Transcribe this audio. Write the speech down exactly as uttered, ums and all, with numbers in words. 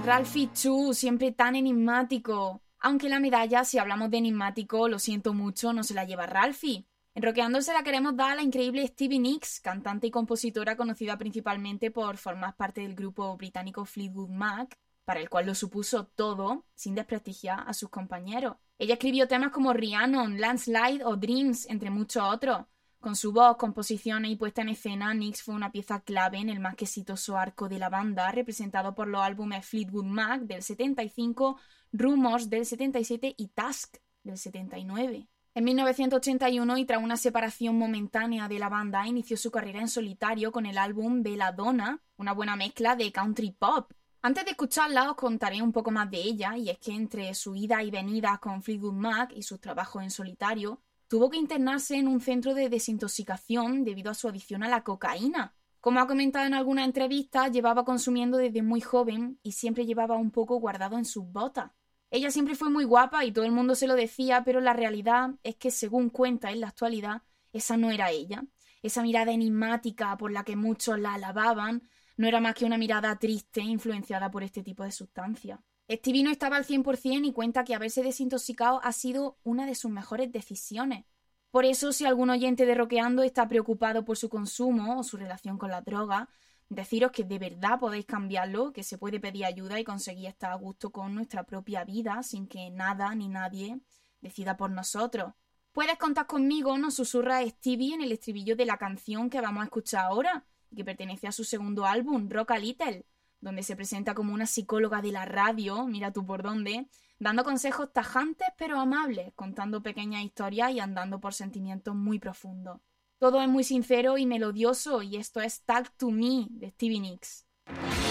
Ralphie Chu, siempre tan enigmático. Aunque la medalla, si hablamos de enigmático, lo siento mucho, no se la lleva Ralphie. En Rockeando se la queremos dar a la increíble Stevie Nicks, cantante y compositora conocida principalmente por formar parte del grupo británico Fleetwood Mac, para el cual lo supuso todo, sin desprestigiar a sus compañeros. Ella escribió temas como Rhiannon, Landslide o Dreams, entre muchos otros. Con su voz, composiciones y puesta en escena, Nicks fue una pieza clave en el más que exitoso arco de la banda, representado por los álbumes Fleetwood Mac del setenta y cinco, Rumours del setenta y siete y Tusk del setenta y nueve. En mil novecientos ochenta y uno, y tras una separación momentánea de la banda, inició su carrera en solitario con el álbum Belladonna, una buena mezcla de country pop. Antes de escucharla os contaré un poco más de ella, y es que entre su ida y venida con Fleetwood Mac y sus trabajos en solitario, tuvo que internarse en un centro de desintoxicación debido a su adicción a la cocaína. Como ha comentado en alguna entrevista, llevaba consumiendo desde muy joven y siempre llevaba un poco guardado en sus botas. Ella siempre fue muy guapa y todo el mundo se lo decía, pero la realidad es que, según cuenta en la actualidad, esa no era ella. Esa mirada enigmática por la que muchos la alababan no era más que una mirada triste influenciada por este tipo de sustancias. Stevie no estaba al cien por ciento y cuenta que haberse desintoxicado ha sido una de sus mejores decisiones. Por eso, si algún oyente de Rockeando está preocupado por su consumo o su relación con la droga, deciros que de verdad podéis cambiarlo, que se puede pedir ayuda y conseguir estar a gusto con nuestra propia vida sin que nada ni nadie decida por nosotros. Puedes contar conmigo, nos susurra Stevie en el estribillo de la canción que vamos a escuchar ahora, y que pertenece a su segundo álbum, Rock a Little, donde se presenta como una psicóloga de la radio, mira tú por dónde, dando consejos tajantes pero amables, contando pequeñas historias y andando por sentimientos muy profundos. Todo es muy sincero y melodioso, y esto es Talk to Me de Stevie Nicks.